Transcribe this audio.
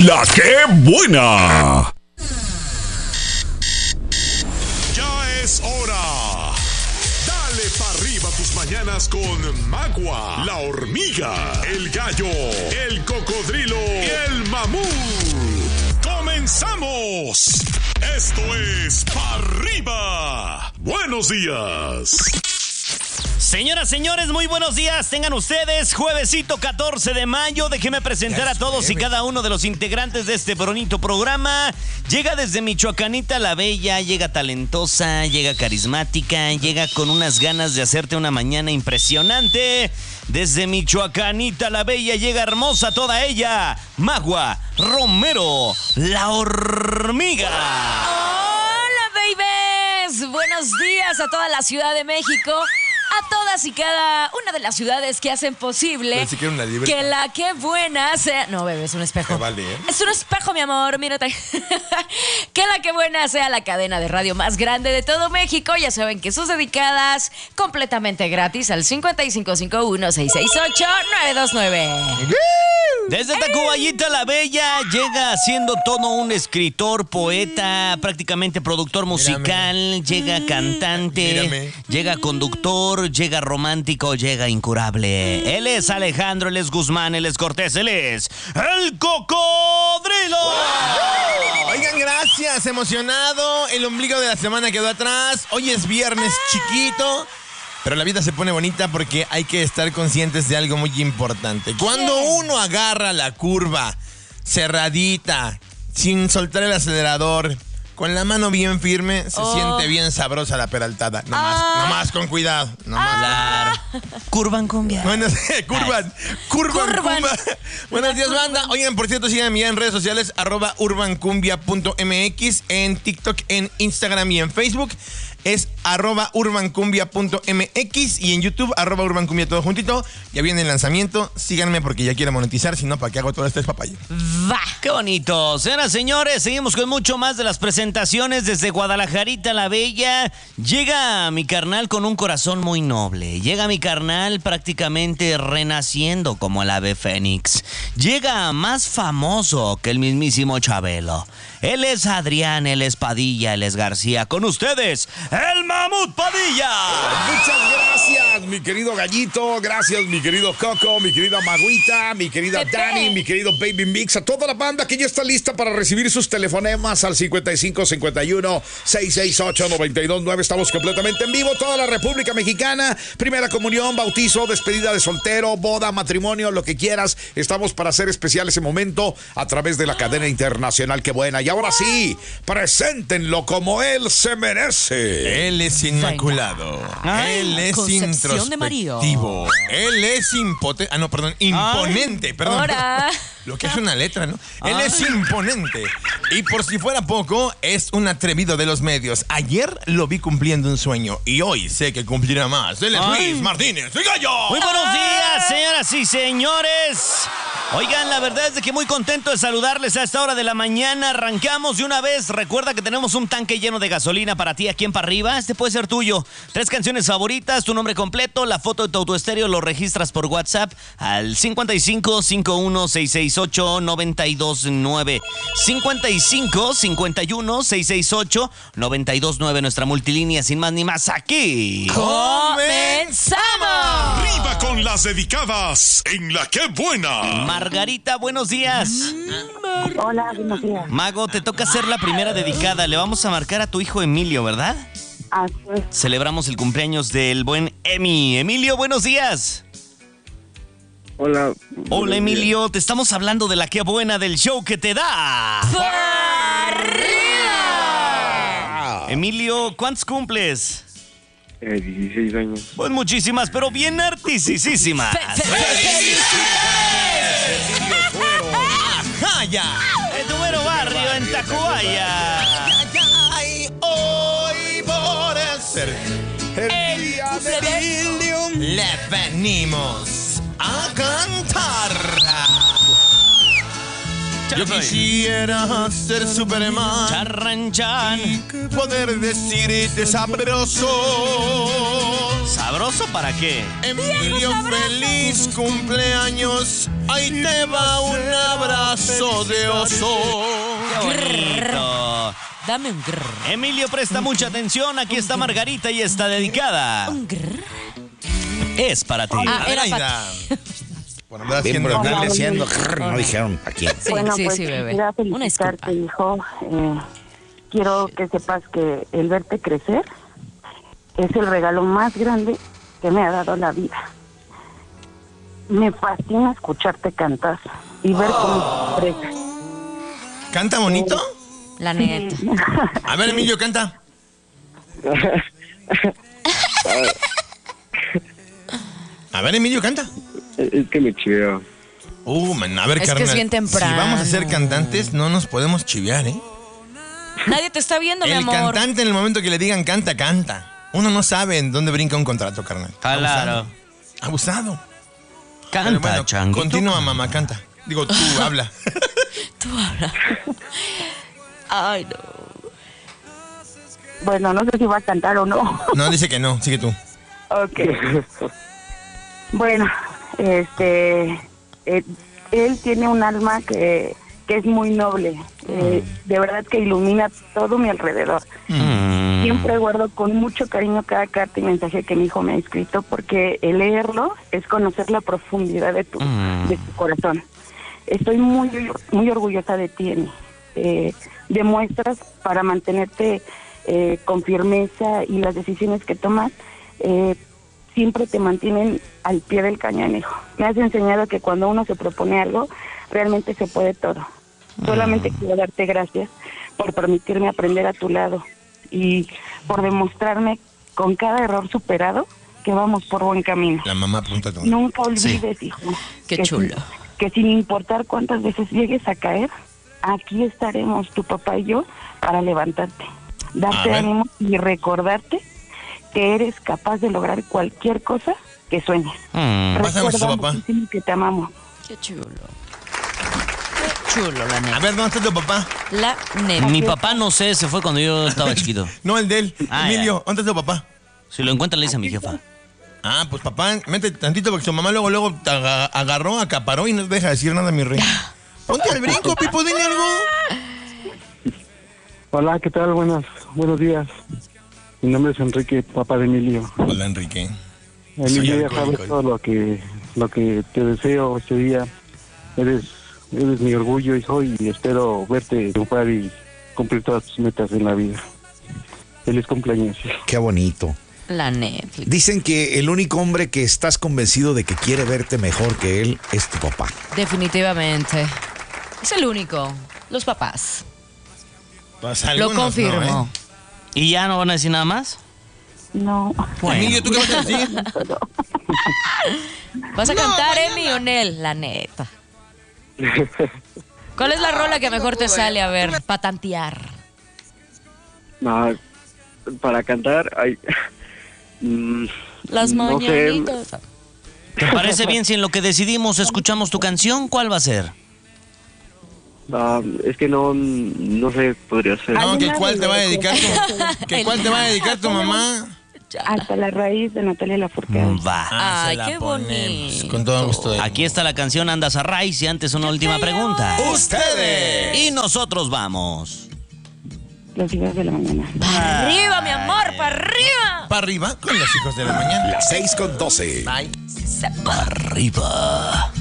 La que buena. Ya es hora. Dale pa' arriba tus mañanas con Magua, la hormiga, el gallo, el cocodrilo y el mamut. ¡Comenzamos! Esto es Pa' Arriba. Buenos días. Señoras, señores, muy buenos días. Tengan ustedes juevesito 14 de mayo. Déjenme presentar a todos y cada uno de los integrantes de este bonito programa. Llega desde Michoacanita la Bella, llega talentosa, llega carismática, llega con unas ganas de hacerte una mañana impresionante. Desde Michoacanita la Bella llega hermosa toda ella, Magua Romero, la hormiga. ¡Hola, babies! Buenos días a toda la Ciudad de México. A todas y cada una de las ciudades que hacen posible que la que buena sea... No, bebé, es un espejo. Vale, ¿eh? Es un espejo, mi amor, mírate. Que la que buena sea la cadena de radio más grande de todo México. Ya saben que sus dedicadas completamente gratis al 5551-668-929. Desde Tacubaya la Bella llega siendo todo un escritor, poeta, prácticamente productor musical, llega cantante, llega conductor, llega romántico, llega incurable. Él es Alejandro, él es Guzmán, él es Cortés, él es el Cocodrilo. Oigan, gracias, emocionado. El ombligo de la semana quedó atrás. Hoy es viernes chiquito. Pero la vida se pone bonita porque hay que estar conscientes de algo muy importante. Cuando uno agarra la curva cerradita, sin soltar el acelerador, con la mano bien firme, se siente bien sabrosa la peraltada. Nomás con cuidado. Claro. Curvan cumbia. Bueno, curvan cumbia. Buenos días, banda. Oigan, por cierto, síganme ya en redes sociales, @urbancumbia.mx, en TikTok, en Instagram y en Facebook. Es @urbancumbia.mx y en YouTube @urbancumbia, todo juntito. Ya viene el lanzamiento, síganme porque ya quiero monetizar, si no, ¿para qué hago todo este despapalle? Va. ¡Qué bonito! Señoras, señores, seguimos con mucho más de las presentaciones desde Guadalajarita la Bella. Llega mi carnal con un corazón muy noble. Llega mi carnal prácticamente renaciendo como el ave fénix. Llega más famoso que el mismísimo Chabelo. Él es Adrián, él es Padilla, él es García. Con ustedes, el Mamut Padilla. Muchas gracias, mi querido Gallito. Gracias, mi querido Coco, mi querida Maguita, mi querida Dani, mi querido Baby Mix. A toda la banda que ya está lista para recibir sus telefonemas al 5551-668-929. Estamos completamente en vivo. Toda la República Mexicana. Primera comunión, bautizo, despedida de soltero, boda, matrimonio, lo que quieras. Estamos para hacer especial ese momento a través de la cadena internacional. ¡Qué buena! Y ahora sí, preséntenlo como él se merece. Él es inmaculado. Él es introspectivo. Él es imponente. Perdón. Ahora. Lo que es una letra, ¿no? Él es imponente. Y por si fuera poco, es un atrevido de los medios. Ayer lo vi cumpliendo un sueño y hoy sé que cumplirá más. Él es Luis Martínez, el Gallo. Muy buenos días, señoras y señores. Oigan, la verdad es de que muy contento de saludarles a esta hora de la mañana. Arrancamos de una vez. Recuerda que tenemos un tanque lleno de gasolina para ti aquí en Pa' Arriba. Este puede ser tuyo. 3 canciones favoritas, tu nombre completo, la foto de tu autoestéreo, lo registras por WhatsApp al 5551-668-929. 5551-668-929. Nuestra multilínea, sin más ni más, aquí ¡Comenzamos! Arriba con las dedicadas en La Que Buena. Margarita, buenos días. Hola, buenos días. Mago, te toca ser la primera dedicada. Le vamos a marcar a tu hijo Emilio, ¿verdad? Así es. Celebramos el cumpleaños del buen Emi. Emilio, buenos días. Hola. Hola, Emilio. Te estamos hablando de La Que Buena, del show que te da. ¡Pa' arriba! Emilio, ¿cuántos cumples? 16 años. Pues muchísimas, pero bien artisísimas. ¡Ya! En tu mero barrio, en Tacubaya. Hoy por ser el día de Emilio le venimos a cantar. Yo quisiera ser Superman, Charranchan. poder decirte sabroso. ¿Sabroso para qué? Emilio, feliz cumpleaños. Ahí te va un abrazo. beso de oso. ¡Qué bonito! Dame un grrr. Emilio, presta mucha atención. Aquí está Margarita y está dedicada. Un grrr. Es para ti. Ah, era Adelaida. Bueno, me das Bien haciendo- brutal haciendo. No dijeron a quién. Sí, Bueno, sí, pues sí, bebé. quisiera Una disculpa. felicitarte, hijo. Quiero que sepas que el verte crecer es el regalo más grande que me ha dado la vida. Me fascina escucharte cantar y ver cómo te expresas. ¿Canta bonito? La neta. A ver, Emilio, canta. A ver, Emilio, canta. Es que me chiveo. Man, a ver, Es que carnal. es bien temprano. Si vamos a ser cantantes, no nos podemos chivear, ¿eh? Nadie te está viendo, mi El amor. cantante, en el momento que le digan canta, canta. Uno no sabe en dónde brinca un contrato, carnal. Claro. Abusado. Canta, Pero bueno, changuito. continúa, mamá, canta. Digo, tú habla. Tú habla. Ay, no. Bueno, no sé si va a cantar o no. No, dice que no, sigue tú. Ok. Bueno, él tiene un alma que es muy noble. De verdad que ilumina todo mi alrededor. Siempre guardo con mucho cariño cada carta y mensaje que mi hijo me ha escrito, porque el leerlo es conocer la profundidad de tu corazón. Estoy muy orgullosa de ti, Emi. Demuestras para mantenerte con firmeza, y las decisiones que tomas siempre te mantienen al pie del cañón, hijo. Me has enseñado que cuando uno se propone algo, realmente se puede todo. Solamente quiero darte gracias por permitirme aprender a tu lado y por demostrarme con cada error superado que vamos por buen camino. La mamá apunta todo. Nunca olvides, hijo. Qué que chulo. que sin importar cuántas veces llegues a caer, aquí estaremos tu papá y yo para levantarte, A darte ver. ánimo y recordarte que eres capaz de lograr cualquier cosa que sueñes. Pásame a su Recuerda papá. muchísimo que te amamos. Qué chulo. Qué chulo, la neta. A ver, ¿dónde está tu papá? La neta. Mi papá, no sé, se fue cuando yo estaba chiquito. No, el de él. Ah, Emilio, ¿dónde está tu papá? Si lo encuentra, le dice a mi jefa. Ah, pues papá, mete tantito porque su mamá luego te agarró, acaparó y no te deja decir nada, mi rey. Ponte al brinco, Pipo, dile algo. Hola, ¿qué tal? Buenos días. Mi nombre es Enrique, papá de Emilio. Hola, Enrique. Emilio, ya alcohólico. sabes todo lo que te deseo este día. Eres mi orgullo, hijo, y espero verte triunfar y cumplir todas tus metas en la vida. Feliz cumpleaños. Qué bonito. La neta. Dicen que el único hombre que estás convencido de que quiere verte mejor que él es tu papá. Definitivamente. Es el único. Los papás. Pues Lo algunos confirmo. no, ¿eh? ¿Y ya no van a decir nada más? No. Emilio, ¿tú qué vas a decir? ¿Vas a cantar, Emi o Nel? La neta. ¿Cuál es la rola que mejor te sale? A ver, patantear. No, para cantar, hay... Las no sé. mañanitas. ¿Te parece bien si en lo que decidimos escuchamos tu canción? ¿Cuál va a ser? Es que no sé, podría ser. No, que Alguna cuál te va a de- dedicar que cuál te va a dedicar tu mamá. Hasta la raíz de Natalia Lafourcade. Va. Ay, se la qué ponemos. bonito. Con todo gusto. Aquí está la canción Andas a Raíz y antes una última pregunta. ¡Ustedes! Y nosotros vamos. Los hijos de la mañana. ¡Para arriba, mi amor! ¡Para arriba! Para arriba con los hijos de la mañana. Las 6:12. Bye. Arriba.